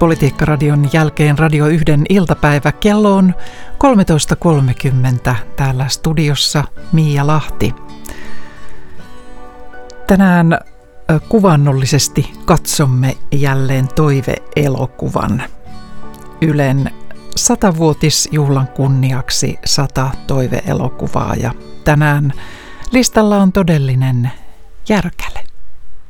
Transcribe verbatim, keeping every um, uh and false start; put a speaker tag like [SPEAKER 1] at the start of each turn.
[SPEAKER 1] Politiikkaradion jälkeen Radio yhden iltapäivä. Kello on kolmetoista kolmekymmentä. Täällä studiossa Miia Lahti. Tänään kuvannollisesti katsomme jälleen toive-elokuvan. Ylen satavuotisjuhlan kunniaksi sata toive-elokuvaa ja tänään listalla on todellinen järkäle.